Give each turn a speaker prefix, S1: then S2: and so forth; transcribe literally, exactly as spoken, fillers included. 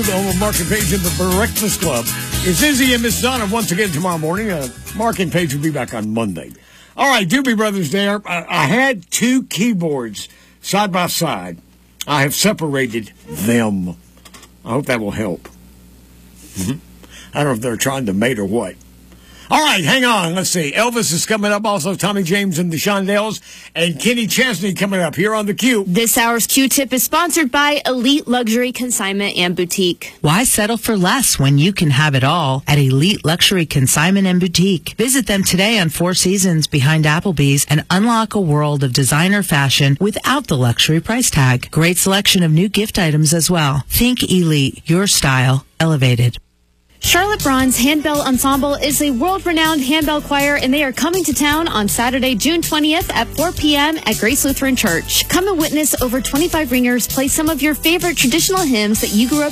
S1: The Mark and Paige and the Breakfast Club. It's Izzy and Miss Donna once again tomorrow morning. Uh, Mark and Paige will be back on Monday. All right, Doobie Brothers there. I, I had two keyboards side by side. I have separated them. I hope that will help. Mm-hmm. I don't know if they're trying to mate or what. All right, hang on. Let's see. Elvis is coming up. Also, Tommy James and the Shondells. And Kenny Chesney coming up here on the Q.
S2: This hour's Q-Tip is sponsored by Elite Luxury Consignment and Boutique.
S3: Why settle for less when you can have it all at Elite Luxury Consignment and Boutique? Visit them today on Four Seasons behind Applebee's and unlock a world of designer fashion without the luxury price tag. Great selection of new gift items as well. Think Elite. Your style elevated.
S2: Charlotte Braun's Handbell Ensemble is a world-renowned handbell choir, and they are coming to town on Saturday, June twentieth at four p.m. at Grace Lutheran Church. Come and witness over twenty-five ringers play some of your favorite traditional hymns that you grew up